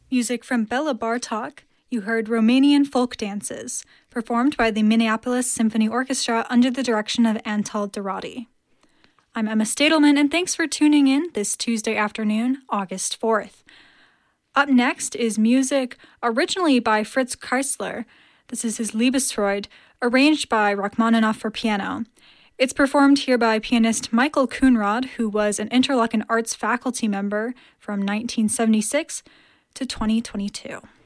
Music from Bela Bartok. You heard Romanian folk dances, performed by the Minneapolis Symphony Orchestra under the direction of Antal Dorati. I'm Emma Stadelman, and thanks for tuning in this Tuesday afternoon, August 4th. Up next is music originally by Fritz Kreisler. This is his Liebesfreude, arranged by Rachmaninoff for piano. It's performed here by pianist Michael Coonrod, who was an Interlochen Arts faculty member from 1976 to 2022.